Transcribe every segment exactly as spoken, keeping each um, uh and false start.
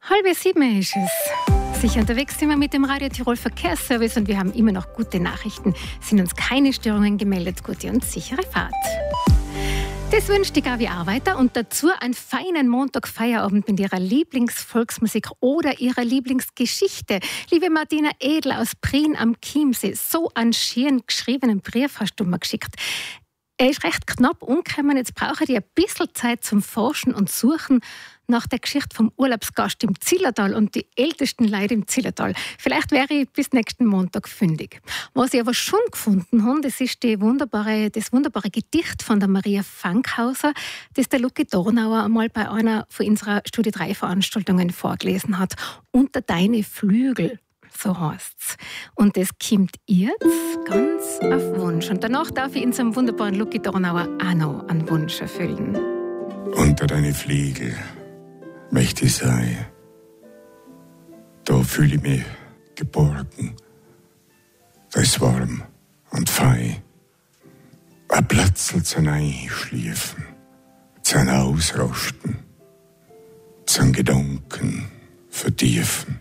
Halb sieben ist es. Sicher unterwegs sind wir mit dem Radio Tirol Verkehrsservice und wir haben immer noch gute Nachrichten. Sind uns keine Störungen gemeldet. Gute und sichere Fahrt. Das wünscht die Gabi Arbeiter und dazu einen feinen Montagfeierabend mit ihrer Lieblingsvolksmusik oder ihrer Lieblingsgeschichte. Liebe Martina Edel aus Prien am Chiemsee, so einen schönen geschriebenen Brief hast du mir geschickt. Er ist recht knapp umgekommen. Jetzt brauche ich ein bisschen Zeit zum Forschen und Suchen nach der Geschichte vom Urlaubsgast im Zillertal und die ältesten Leute im Zillertal. Vielleicht wäre ich bis nächsten Montag fündig. Was ich aber schon gefunden habe, das ist die wunderbare, das wunderbare Gedicht von der Maria Fankhauser, das der Luki Dornauer einmal bei einer von unserer Studie drei Veranstaltungen vorgelesen hat. Unter deine Flügel. So heißt's. Und das kommt jetzt ganz auf Wunsch. Und danach darf ich unserem wunderbaren Luki Dornauer auch noch einen Wunsch erfüllen. Unter deine Flügel möchte ich sein. Da fühle ich mich geborgen. Da ist warm und fein. Ein Platzl zum Einschliefen, zum Ausrasten, zum Gedanken vertiefen.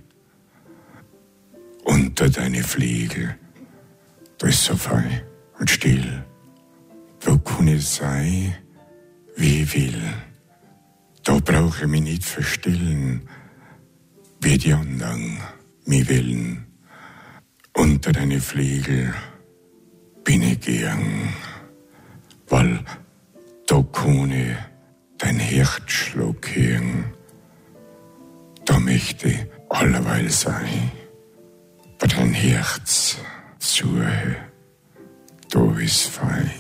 Unter deine Flügel, da ist so fein und still. Da kann ich sein, wie ich will. Da brauche ich mich nicht verstellen, wie die anderen mich willen. Unter deine Flügel bin ich gern, weil da kann ich dein Herzschlag hören. Da möchte ich allerweil sein, bei dein Herz zuhören, da ist fein.